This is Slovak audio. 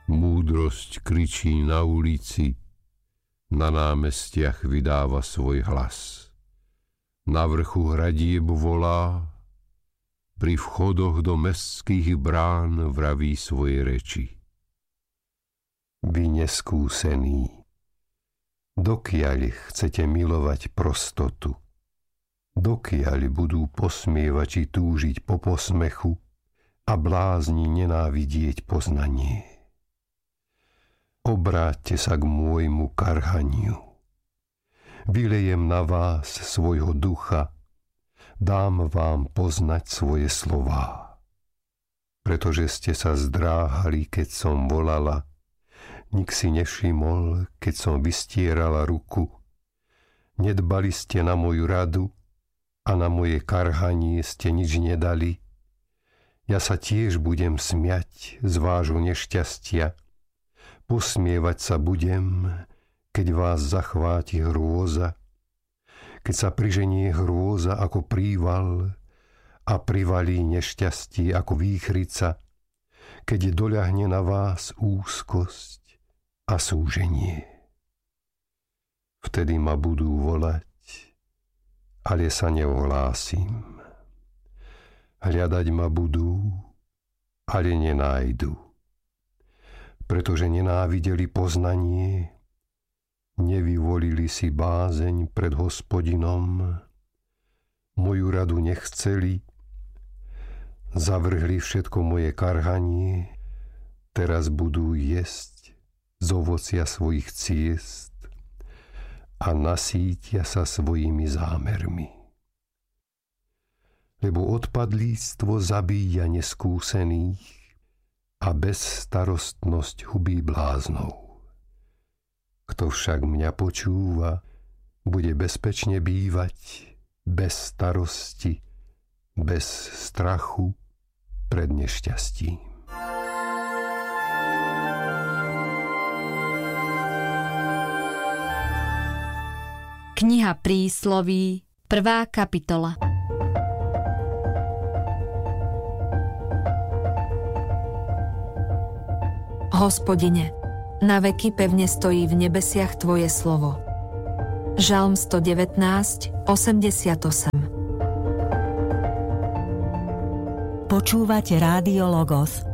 Múdrosť kričí na ulici, na námestiach vydáva svoj hlas. Na vrchu hradieb volá, pri vchodoch do mestských brán vraví svoje reči. Vy neskúsení, dokiaľ chcete milovať prostotu, dokiaľ budú posmievači túžiť po posmechu a blázni nenávidieť poznanie. Obráťte sa k môjmu karhaniu. Vylejem na vás svojho ducha, dám vám poznať svoje slová. Pretože ste sa zdráhali, keď som volala, nik si nevšimol, keď som vystierala ruku. Nedbali ste na moju radu a na moje karhanie ste nič nedali. Ja sa tiež budem smiať z vášho nešťastia. Posmievať sa budem, keď vás zachváti hrôza, keď sa priženie hrôza ako príval a privalí nešťastie ako výchrica, keď doľahne na vás úzkosť a súženie. Vtedy ma budú volať, ale sa neohlásim. Hľadať ma budú, ale nenájdu. Pretože nenávideli poznanie, nevyvolili si bázeň pred Hospodinom, moju radu nechceli, zavrhli všetko moje karhanie, teraz budú jesť z ovocia svojich ciest a nasítia sa svojimi zámermi. Lebo odpadlíctvo zabíja neskúsených, a bezstarostnosť hubí bláznou. Kto však mňa počúva, bude bezpečne bývať, bez starosti, bez strachu pred nešťastím. Kniha Prísloví, 1. kapitola. Hospodine, na veky pevne stojí v nebesiach Tvoje slovo. Žalm 119, 88. Počúvate Rádio Logos,